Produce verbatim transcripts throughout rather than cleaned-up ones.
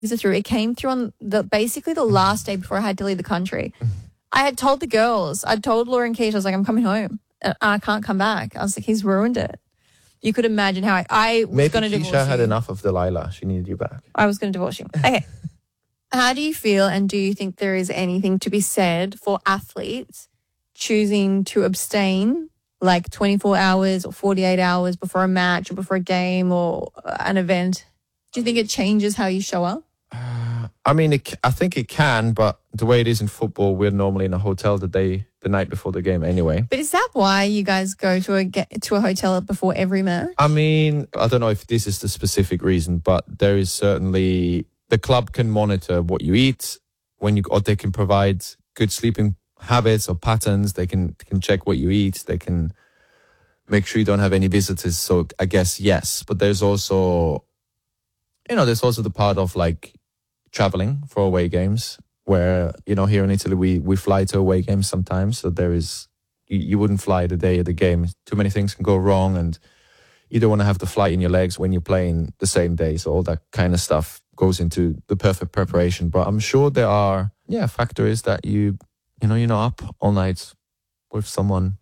visa through. It came through on the basically the last day before I had to leave the country. I had told the girls, I'd told Laura and Keisha, I was like, I'm coming home. I can't come back. I was like, he's ruined it. You could imagine how I, I was going to divorce you. Maybe Keisha had enough of Delilah. She needed you back. I was going to divorce you. Okay. How do you feel, and do you think there is anything to be said for athletes choosing to abstain like twenty-four hours or forty-eight hours before a match or before a game or an event? Do you think it changes how you show up? Uh, I mean, it, I think it can, but the way it is in football, we're normally in a hotel the day, the night before the game anyway. But is that why you guys go to a to a hotel before every match? I mean, I don't know if this is the specific reason, but there is certainly... The club can monitor what you eat when you, or they can provide good sleeping habits or patterns. They can can check what you eat. They can make sure you don't have any visitors. So I guess yes, but there's also, you know, there's also the part of like traveling for away games where, you know, here in Italy we we fly to away games sometimes. So there is, you, you wouldn't fly the day of the game. Too many things can go wrong, and you don't want to have the flight in your legs when you're playing the same day. So all that kind of stuff goes into the perfect preparation. But I'm sure there are, yeah, factors that you, you know, you're not up all night with someone.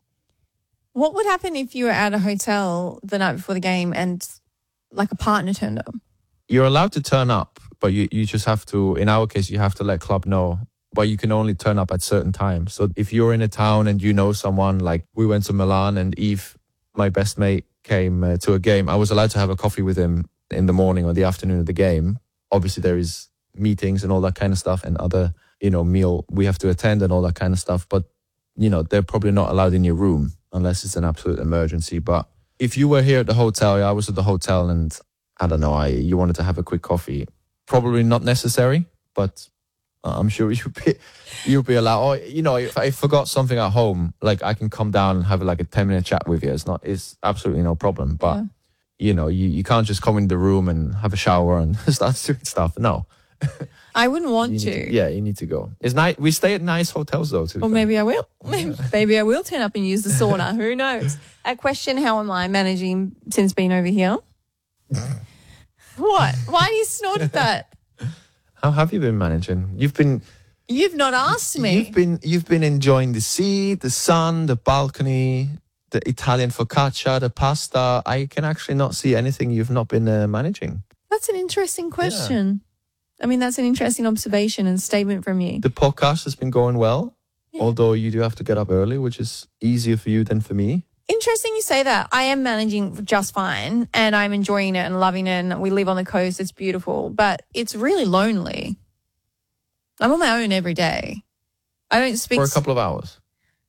What would happen if you were at a hotel the night before the game and like a partner turned up? You're allowed to turn up, but you, you just have to, in our case, you have to let club know. But you can only turn up at certain times. So if you're in a town and you know someone, like we went to Milan and Eve, my best mate, came uh, to a game, I was allowed to have a coffee with him in the morning or the afternoon of the game. Obviously there is meetings and all that kind of stuff and other, you know, meal we have to attend and all that kind of stuff. But, you know, they're probably not allowed in your room unless it's an absolute emergency. But if you were here at the hotel, I was at the hotel and I don't know, I you wanted to have a quick coffee, probably not necessary, but I'm sure you'd be, you'd be allowed. Or, you know, if I forgot something at home, like I can come down and have like a ten minute chat with you. It's not, it's absolutely no problem. But, yeah. you know, you, you can't just come in the room and have a shower and start doing stuff. No. I wouldn't want to. to. Yeah, you need to go. It's nice. We stay at nice hotels though, too. Or maybe I will. Maybe, maybe I will turn up and use the sauna. Who knows? A question, how am I managing since being over here? What? Why do you snort at that? How have you been managing? You've been... You've not asked me. You've been you've been enjoying the sea, the sun, the balcony, the Italian focaccia, the pasta. I can actually not see anything you've not been uh, managing. That's an interesting question. Yeah. I mean, that's an interesting observation and statement from you. The podcast has been going well, yeah. Although you do have to get up early, which is easier for you than for me. Interesting you say that. I am managing just fine and I'm enjoying it and loving it, and we live on the coast. It's beautiful, but it's really lonely. I'm on my own every day. I don't speak... For a couple of hours?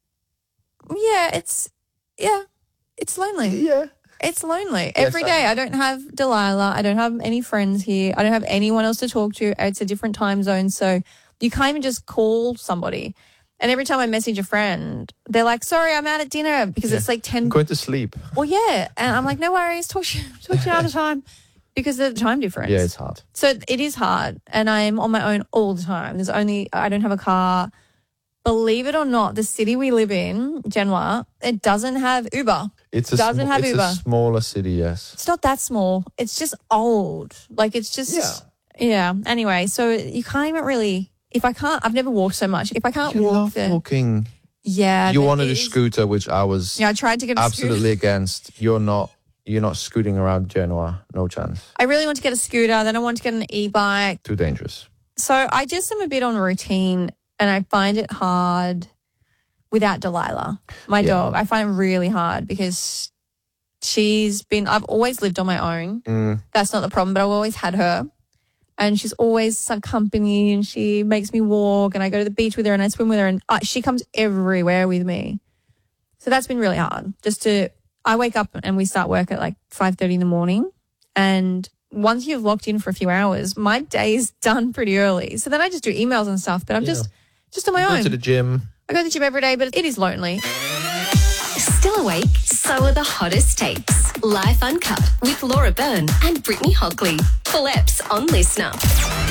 Yeah, it's... Yeah, it's lonely. Yeah. It's lonely. Yes, every day. I... I don't have Delilah. I don't have any friends here. I don't have anyone else to talk to. It's a different time zone, so you can't even just call somebody. And every time I message a friend, they're like, sorry, I'm out at dinner because yeah. it's like ten... I'm going to sleep. Well, yeah. And I'm like, no worries. Talk to you, talk to you another time. Because of the time difference. Yeah, it's hard. So it is hard. And I'm on my own all the time. There's only, I don't have a car. Believe it or not, the city we live in, Genoa, it doesn't have Uber. It's a, doesn't sm- have it's Uber. a smaller city, yes. It's not that small. It's just old. Like it's just, yeah. yeah. Anyway, so you can't even really, if I can't, I've never walked so much. If I can't you walk love there. walking. Yeah. You wanted a scooter, which I was yeah, I tried to get a absolutely scooter. against. You're not. You're not scooting around Genoa. No chance. I really want to get a scooter. Then I want to get an e-bike. Too dangerous. So I just am a bit on routine and I find it hard without Delilah, my yeah. dog. I find it really hard because she's been, I've always lived on my own. Mm. That's not the problem, but I've always had her. And she's always some company and she makes me walk and I go to the beach with her and I swim with her and uh, she comes everywhere with me. So that's been really hard just to... I wake up and we start work at like five thirty in the morning, and once you've locked in for a few hours, my day is done pretty early. So then I just do emails and stuff, but I'm yeah. just just on my you own. Go to the gym. I go to the gym every day, but it is lonely. Still awake? So are the hottest takes. Life Uncut with Laura Byrne and Brittany Hockley. Full eps on Listener.